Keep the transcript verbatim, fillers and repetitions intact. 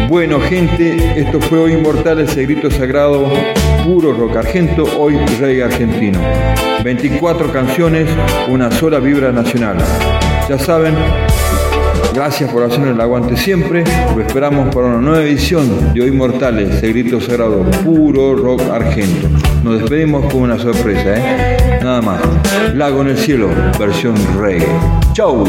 Bueno, gente, esto fue Hoy Inmortales, el grito sagrado, puro rock argento, hoy reggae argentino. veinticuatro canciones, una sola vibra nacional. Ya saben, gracias por hacernos el aguante siempre. Lo esperamos para una nueva edición de Hoy Inmortales, el grito sagrado, puro rock argento. Nos despedimos con una sorpresa, ¿eh? Nada más. Lago en el cielo, versión reggae. ¡Chau!